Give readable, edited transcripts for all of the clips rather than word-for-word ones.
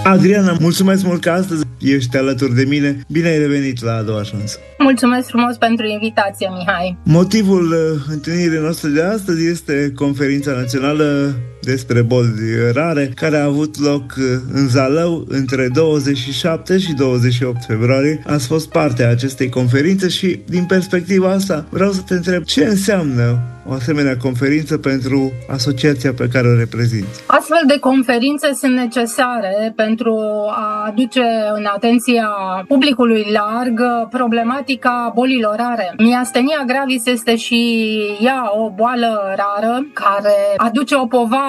Adriana, mulțumesc mult că astăzi ești alături de mine. Bine ai revenit la A doua șansă. Mulțumesc frumos pentru invitație, Mihai. Motivul întâlnirii noastre de astăzi este Conferința Națională despre boli rare, care a avut loc în Zalău între 27 și 28 februarie. Ați fost parte a acestei conferințe și, din perspectiva asta, vreau să te întreb ce înseamnă o asemenea conferință pentru asociația pe care o reprezinți. Astfel de conferințe sunt necesare pentru a aduce în atenția publicului larg problematica bolilor rare. Miastenia gravis este și ea o boală rară care aduce o povară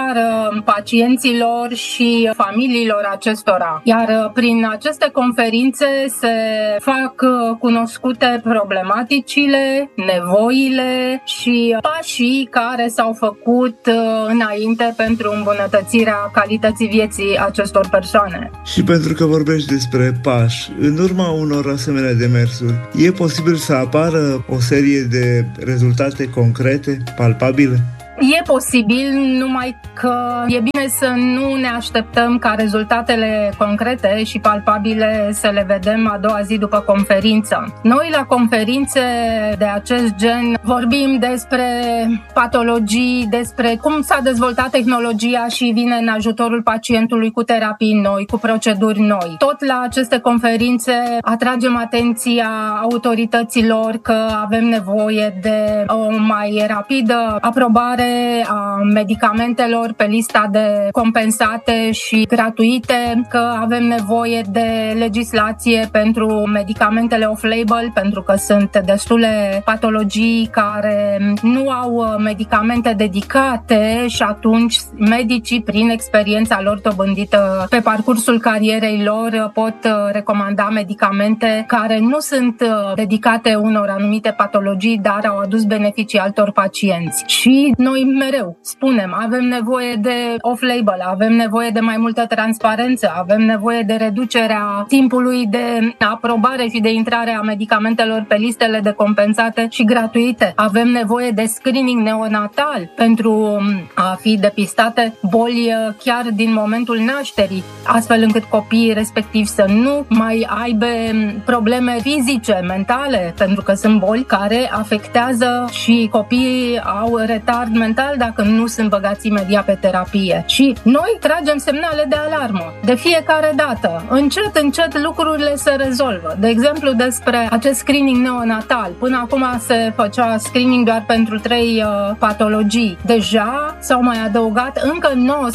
pacienților și familiilor acestora. Iar prin aceste conferințe se fac cunoscute problematicile, nevoile și pașii care s-au făcut înainte pentru îmbunătățirea calității vieții acestor persoane. Și pentru că vorbești despre pași, în urma unor asemenea demersuri, e posibil să apară o serie de rezultate concrete, palpabile? E posibil, numai că e bine să nu ne așteptăm ca rezultatele concrete și palpabile să le vedem a doua zi după conferință. Noi la conferințe de acest gen vorbim despre patologii, despre cum s-a dezvoltat tehnologia și vine în ajutorul pacientului cu terapii noi, cu proceduri noi. Tot la aceste conferințe atragem atenția autorităților că avem nevoie de o mai rapidă aprobare a medicamentelor pe lista de compensate și gratuite, că avem nevoie de legislație pentru medicamentele off-label, pentru că sunt destule patologii care nu au medicamente dedicate și atunci medicii, prin experiența lor dobândită pe parcursul carierei lor, pot recomanda medicamente care nu sunt dedicate unor anumite patologii, dar au adus beneficii altor pacienți. Și noi mereu spunem, avem nevoie de off-label, avem nevoie de mai multă transparență, avem nevoie de reducerea timpului de aprobare și de intrare a medicamentelor pe listele de compensate și gratuite. Avem nevoie de screening neonatal pentru a fi depistate boli chiar din momentul nașterii, astfel încât copiii respectivi să nu mai aibă probleme fizice, mentale, pentru că sunt boli care afectează și copiii au retard mental dacă nu sunt băgați imediat pe terapie. Și noi tragem semnale de alarmă. De fiecare dată, încet lucrurile se rezolvă. De exemplu, despre acest screening neonatal. Până acum se făcea screening doar pentru 3 patologii. Deja s-au mai adăugat încă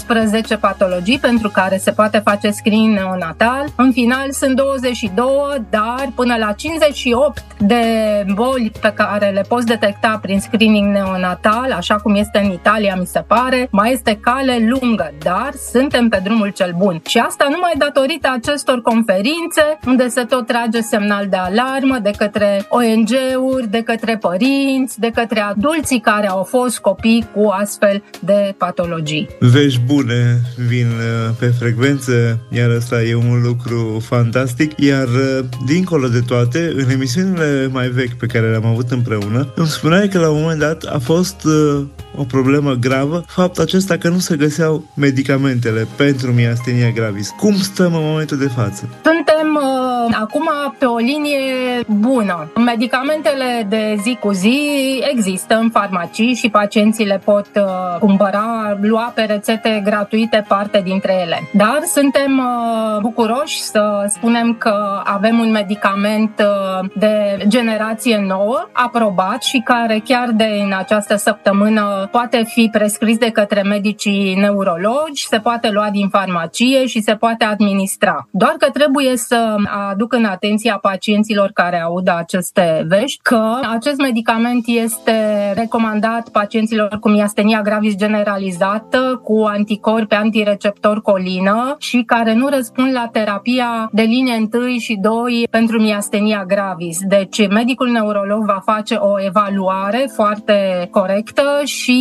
19 patologii pentru care se poate face screening neonatal. În final sunt 22, dar până la 58 de boli pe care le poți detecta prin screening neonatal, așa cum este în Italia, mi se pare, mai este cale lungă, dar suntem pe drumul cel bun. Și asta numai datorită acestor conferințe, unde se tot trage semnal de alarmă de către ONG-uri, de către părinți, de către adulții care au fost copii cu astfel de patologii. Vești bune vin pe frecvență, iar ăsta e un lucru fantastic. Iar dincolo de toate, în emisiunile mai vechi pe care le-am avut împreună, îmi spuneai că la un moment dat a fost o problemă gravă, faptul acesta că nu se găseau medicamentele pentru miastenia gravis. Cum stăm în momentul de față? Suntem acum pe o linie bună. Medicamentele de zi cu zi există în farmacii și pacienții le pot cumpăra, lua pe rețete gratuite parte dintre ele. Dar suntem bucuroși să spunem că avem un medicament de generație nouă, aprobat și care chiar de în această săptămână poate fi prescris de către medicii neurologi, se poate lua din farmacie și se poate administra. Doar că trebuie să aduc în atenția pacienților care aud aceste vești că acest medicament este recomandat pacienților cu miastenia gravis generalizată, cu anticorpi antireceptor colină și care nu răspund la terapia de linie 1 și 2 pentru miastenia gravis. Deci medicul neurolog va face o evaluare foarte corectă și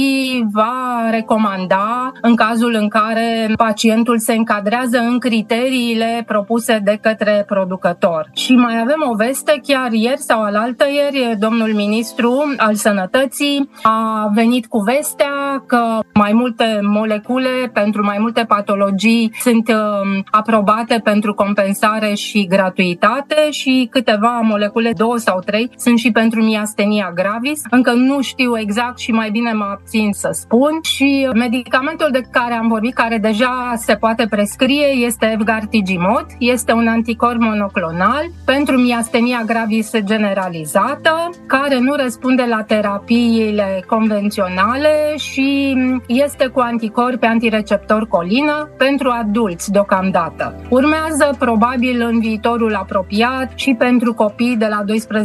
va recomanda în cazul în care pacientul se încadrează în criteriile propuse de către producător. recunoscător. Și mai avem o veste, chiar ieri sau alaltăieri, domnul ministru al Sănătății a venit cu vestea că mai multe molecule pentru mai multe patologii sunt aprobate pentru compensare și gratuitate și câteva molecule, 2 sau 3, sunt și pentru miastenia gravis. Încă nu știu exact și mai bine mă abțin să spun. Și medicamentul de care am vorbit, care deja se poate prescrie, este efgartigimod. Este un anticorp monoclonal pentru miastenia gravis generalizată, care nu răspunde la terapiile convenționale și este cu anticorpi antireceptor colină pentru adulți deocamdată. Urmează probabil în viitorul apropiat și pentru copii de la 12